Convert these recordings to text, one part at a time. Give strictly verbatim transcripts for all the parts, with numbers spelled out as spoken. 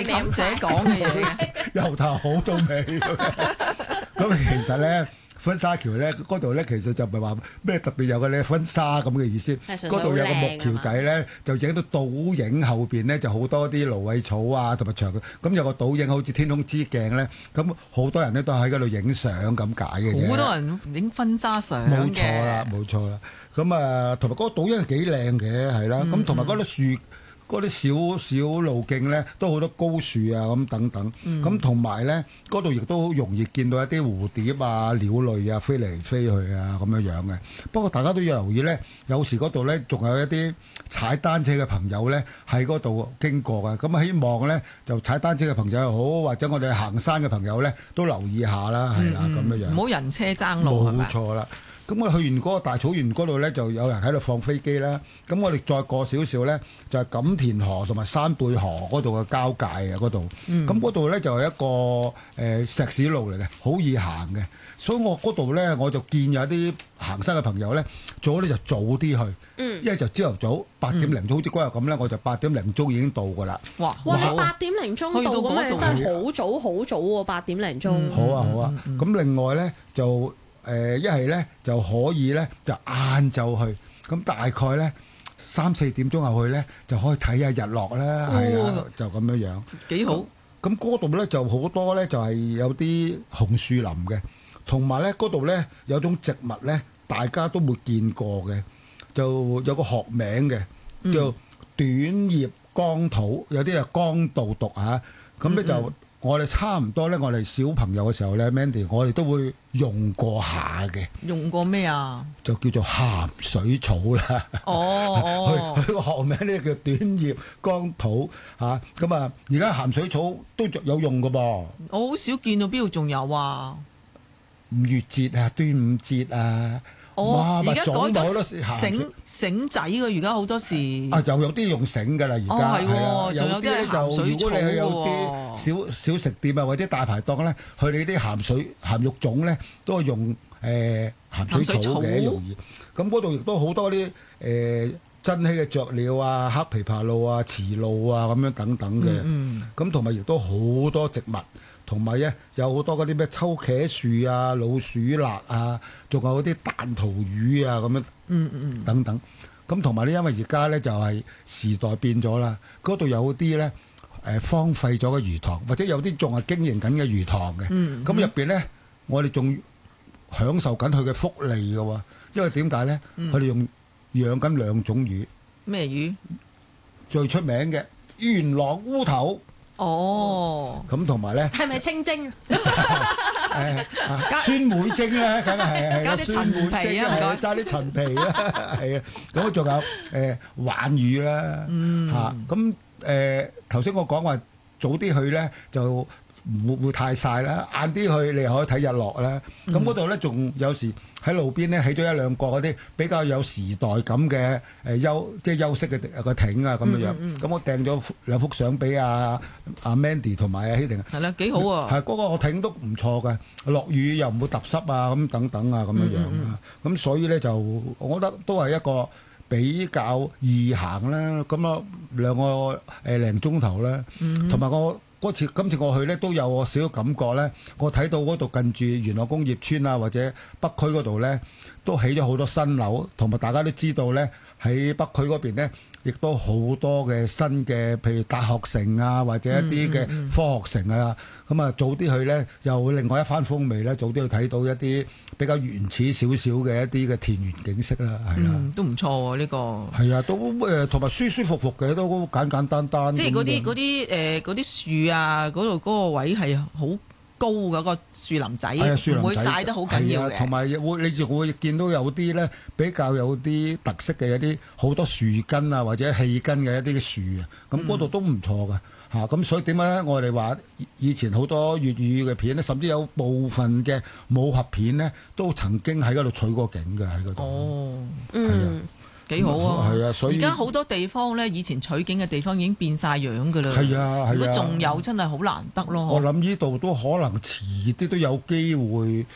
大妗姐講嘅嘢， 由頭好到尾。咁其實咧，婚紗橋咧嗰度咧，其實就唔係話咩特別有嘅咧婚紗咁嘅意思。嗰度有個木橋仔咧，就影到倒影後邊咧就好多啲蘆葦草啊，同埋牆。咁有個倒影好似天空之鏡咧，咁好多人咧都喺嗰度影相咁解嘅啫。 好多人影婚紗相嘅。 冇錯啦，冇錯啦。咁啊，同埋嗰個倒影係幾靚嘅，係啦。咁同埋嗰啲樹。嗰啲小小路徑咧，都好多高樹啊，咁等等。咁同埋咧，嗰度亦都好容易見到一啲蝴蝶啊、鳥類啊飛嚟飛去啊，咁樣樣嘅。不過大家都要留意咧，有時嗰度咧仲有一啲踩單車嘅朋友咧喺嗰度經過嘅。咁希望咧就踩單車嘅朋友又好，或者我哋行山嘅朋友咧都留意下啦，係啦，咁樣樣。 唔好人車爭路係咪？ 冇錯啦。咁我去完嗰個大草原嗰度咧，就有人喺度放飛機啦。咁我哋再過少少咧，就係錦田河同埋山貝河嗰度嘅交界啊，嗰度。咁嗰度咧就係一個誒、呃、石屎路嚟嘅，好易行嘅。所以我嗰度咧，我就建議啲行山嘅朋友咧，最好咧就早啲去。嗯。一係就朝頭早八點零鐘，好似嗰日咁咧，我就八點零鐘已經到㗎啦。 哇！哇！八點零鐘到咁，你真係好早好早喎！八點零鐘。 嗯、好啊好啊。咁、嗯、另外咧就。誒一係咧就可以咧就晏晝去，咁大概咧三四點鐘後去咧就可以睇下日落啦，係啦、哦，就咁樣樣幾好。 咁嗰度咧就好多咧就係、是、有啲紅樹林嘅，同埋咧嗰度咧有種植物咧大家都會見過嘅，就有個學名嘅叫短葉江土，有啲係江道讀嚇，咁咧就。嗯嗯我哋差唔多咧，我哋小朋友嘅時候咧 Mandy 我哋都會用過下嘅。 用過咩啊？ 就叫做鹹水草啦。 哦哦， 佢佢個學名咧叫短葉江土嚇。咁啊，而家鹹水草都有用㗎噃。 我好少見到，邊度仲有啊？ 五月節啊，端午節啊。 哦，而家改咗繩繩仔嘅，而家好多時啊，又有啲用繩㗎啦，而家係啦， 仲有啲咧就如果你去有啲小小食店啊，或者大排檔咧，去你啲鹹水鹹肉粽咧，都係用誒、呃、鹹水草嘅容易。咁嗰度亦都好多啲誒珍稀嘅雀鳥啊、黑琵琶鷺啊、池鷺啊咁樣等等嘅。咁同埋亦都好多植物。同埋咧，有好多嗰啲咩秋茄樹啊、老鼠辣啊，仲有嗰啲彈塗魚啊，咁樣，嗯嗯等等。咁同埋咧，因為而家咧就係時代變咗啦，嗰度有啲咧誒荒廢咗嘅魚塘，或者有啲仲係經營緊嘅魚塘嘅。咁入邊咧，我哋仲享受緊佢嘅福利嘅喎。因為點解咧？佢哋、嗯、用養緊兩種魚。咩魚？最出名嘅元朗烏頭。哦，咁同埋咧， 係咪清蒸？ 誒酸梅蒸咧，梗係係啦，酸梅蒸係揸啲陳皮啦，係啊，咁仲有誒鯇魚啦，嚇咁誒頭先我講話早啲去咧就唔會會太曬啦，晏啲去你又可以睇日落啦。咁嗰度咧仲有時喺路邊咧起咗一兩個嗰啲比較有時代感嘅誒休即係休息嘅個艇啊咁樣樣。咁、嗯嗯、我訂咗兩幅相俾阿阿 Mandy 同埋阿希婷。係啦，幾好啊！係嗰、嗰個艇都唔錯嘅，落雨又唔會揼濕啊咁等等啊咁樣樣啊。咁、嗯嗯、所以咧就我覺得都係一個比較易行啦。咁啊兩個誒零鐘頭啦，同埋、嗯、我。嗰次今次我去咧都有個少少感覺咧，我睇到嗰度近住元朗工業村啊，或者北區嗰度咧，都起咗好多新樓，同埋大家都知道咧喺北區嗰邊咧，亦都好多嘅新嘅，譬如大學城啊，或者一啲嘅科學城啊，咁啊、嗯嗯、早啲去咧，又會另外一番風味咧，早啲去睇到一啲比較原始少少嘅一啲嘅田園景色啦，係啦、嗯，都唔錯喎呢個。係啊，都誒同埋舒舒服服嘅，都簡簡單單。即係嗰啲嗰啲誒嗰啲樹啊，嗰度嗰個位係好高嗰個樹林仔，唔會曬得好緊要嘅。同埋會你就會見到有啲咧比較有啲特色嘅一啲好多樹根啊，或者氣根嘅一啲樹啊，咁嗰度都唔錯㗎嚇。咁、嗯啊、所以點解我哋話以前好多粵語嘅片咧，甚至有部分嘅武俠片咧，都曾經喺嗰度取過景嘅喺嗰度。哦，係啊。嗯幾好啊！係啊，所以而家好多地方咧，以前取景嘅地方已經變晒樣㗎啦。係啊，係啊。如果仲有，真係好難得咯。我諗呢度都可能遲啲都有機會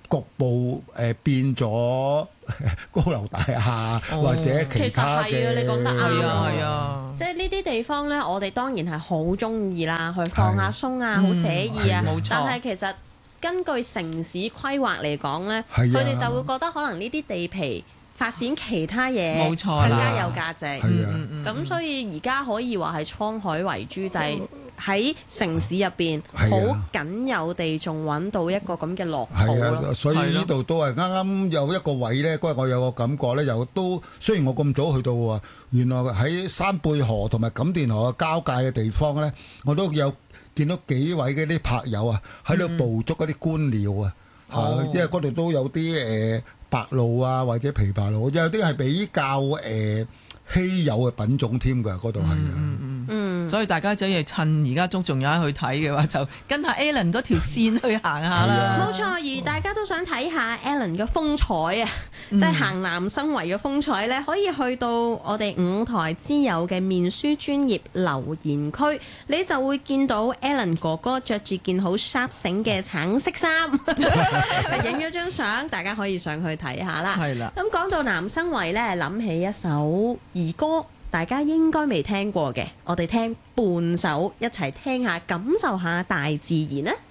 局部誒變咗高樓大廈或者其他嘅。 其實係啊，你講得啱啊，係啊。 即係呢啲地方咧，我哋當然係好中意啦，去放下鬆啊，好寫意啊。 冇錯。 但係其實根據城市規劃嚟講咧， 佢哋就會覺得可能呢啲地皮發展其他嘢冇錯啦， 更加有價值。 係啊， 咁所以而家可以話係滄海遺珠，就係喺城市入邊好僅有地仲揾到一個咁嘅樂土咯。 啊，所以呢度都係啱啱有一個位咧，嗰日我有個感覺咧，又都雖然我咁早去到喎，原來喺山貝河同埋錦田河嘅交界嘅地方咧，我都有見到幾位嘅啲柏友啊喺度捕捉嗰啲觀鳥啊，嚇，即係嗰度都有啲誒白鷺啊或者琵琶鷺，有啲係比較誒稀有嘅品種添㗎，嗰度係啊。 嗯嗯，所以大家就要趁而家仲仲有得去睇嘅話，就跟下 Alan 嗰條線去行下啦。 冇錯，而大家都想睇下 Alan 嘅風采啊，即係行南生圍嘅風采咧，可以去到我哋五台之友嘅面書專頁留言區，你就會見到 Alan 哥哥着住件好 sharp 醒嘅橙色衫，影咗張相，大家可以上去睇下啦。 係啦。 咁講到南生圍咧，諗起一首兒歌。大家應該未聽過嘅，我哋聽半首，一齊聽下，感受下大自然呢。